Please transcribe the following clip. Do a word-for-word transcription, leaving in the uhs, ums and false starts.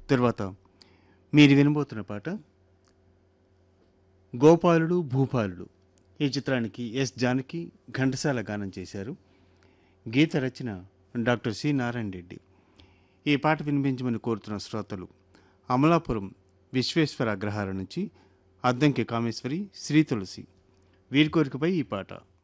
తర్వాత మీరు వినబోతున్న పాట గోపాలుడు భూపాలుడు ఈ చిత్రానికి ఎస్ జానకి ఘంటసాల గానం చేశారు. గీత రచన డాక్టర్ సి నారాయణ రెడ్డి. ఈ పాట వినిపించమని కోరుతున్న శ్రోతలు అమలాపురం విశ్వేశ్వర అగ్రహారం నుంచి అద్దంకి కామేశ్వరి, శ్రీ తులసి. వీరి కోరికపై ఈ పాట.